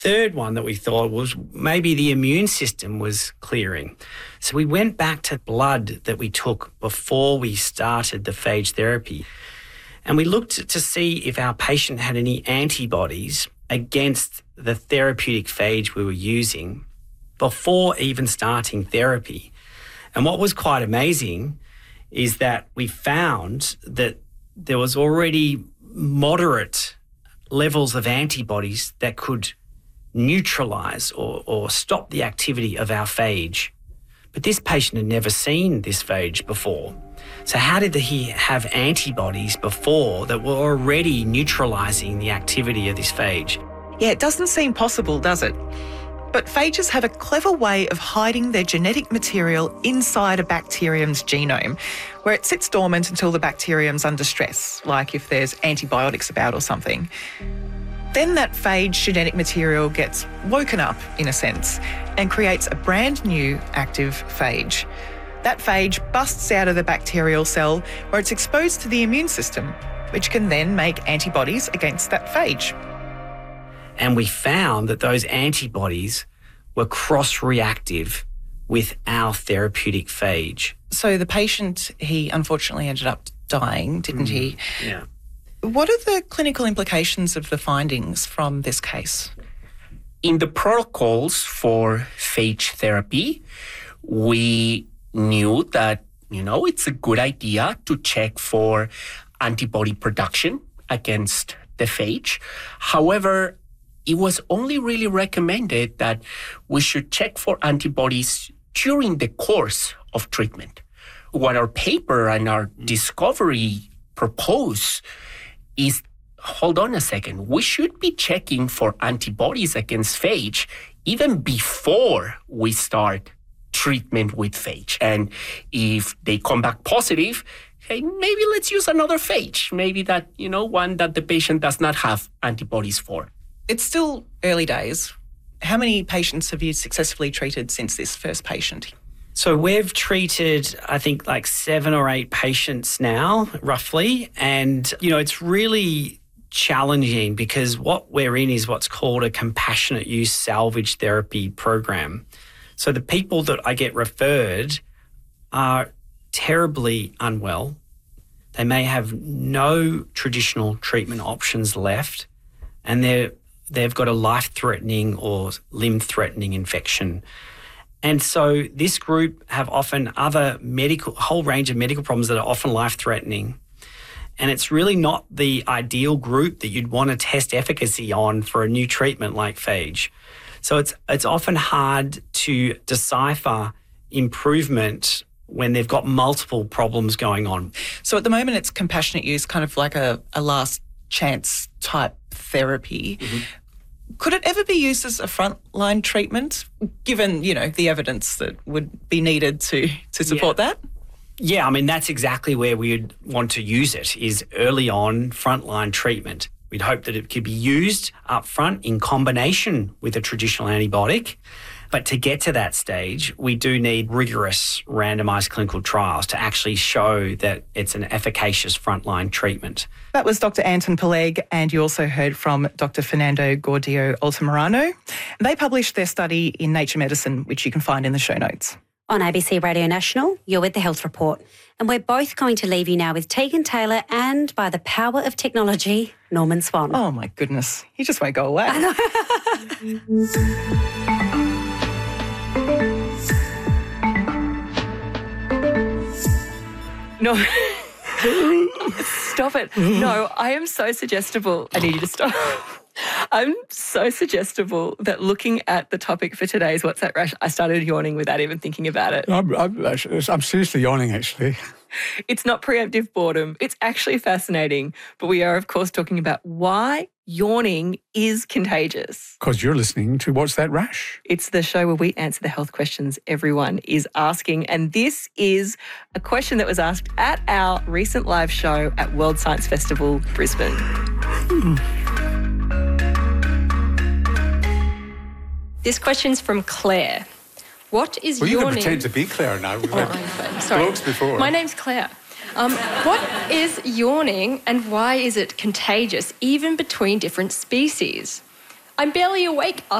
third one that we thought was maybe the immune system was clearing. So we went back to blood that we took before we started the phage therapy, and we looked to see if our patient had any antibodies against the therapeutic phage we were using before even starting therapy. And what was quite amazing is that we found that there was already moderate levels of antibodies that could neutralise or stop the activity of our phage. But this patient had never seen this phage before. So how did he have antibodies before that were already neutralising the activity of this phage? Yeah, it doesn't seem possible, does it? But phages have a clever way of hiding their genetic material inside a bacterium's genome, where it sits dormant until the bacterium's under stress, like if there's antibiotics about or something. Then that phage genetic material gets woken up, in a sense, and creates a brand new active phage. That phage busts out of the bacterial cell where it's exposed to the immune system, which can then make antibodies against that phage. And we found that those antibodies were cross-reactive with our therapeutic phage. So the patient, he unfortunately ended up dying, didn't he? Yeah. What are the clinical implications of the findings from this case? In the protocols for phage therapy, we knew that, it's a good idea to check for antibody production against the phage. However, it was only really recommended that we should check for antibodies during the course of treatment. What our paper and our discovery propose is, hold on a second, we should be checking for antibodies against phage even before we start treatment with phage. And if they come back positive, hey, maybe let's use another phage, maybe that, one that the patient does not have antibodies for. It's still early days. How many patients have you successfully treated since this first patient? So we've treated, I think, like 7 or 8 patients now, roughly. And, it's really challenging because what we're in is what's called a compassionate use salvage therapy program. So the people that I get referred are terribly unwell. They may have no traditional treatment options left, and they've got a life-threatening or limb-threatening infection. And so this group have often other whole range of medical problems that are often life-threatening. And it's really not the ideal group that you'd want to test efficacy on for a new treatment like phage. So it's often hard to decipher improvement when they've got multiple problems going on. So at the moment it's compassionate use, kind of like a last chance type therapy. Mm-hmm. Could it ever be used as a frontline treatment, given, the evidence that would be needed to support that? Yeah, that's exactly where we would want to use it, is early on frontline treatment. We'd hope that it could be used up front in combination with a traditional antibiotic. But to get to that stage, we do need rigorous randomised clinical trials to actually show that it's an efficacious frontline treatment. That was Dr. Anton Peleg, and you also heard from Dr. Fernando Gordillo-Altamirano. They published their study in Nature Medicine, which you can find in the show notes. On ABC Radio National, you're with The Health Report. And we're both going to leave you now with Tegan Taylor and, by the power of technology, Norman Swan. Oh, my goodness. He just won't go away. No. Stop it. No, I am so suggestible. I need you to stop. I'm so suggestible that looking at the topic for today's What's That Rash, I started yawning without even thinking about it. I'm seriously yawning, actually. It's not preemptive boredom. It's actually fascinating. But we are, of course, talking about why yawning is contagious. Because you're listening to What's That Rash? It's the show where we answer the health questions everyone is asking. And this is a question that was asked at our recent live show at World Science Festival, Brisbane. This question's from Claire. What is yawning? You can pretend to be Claire now. We've had blokes before. My name's Claire. What is yawning and why is it contagious, even between different species? I'm barely awake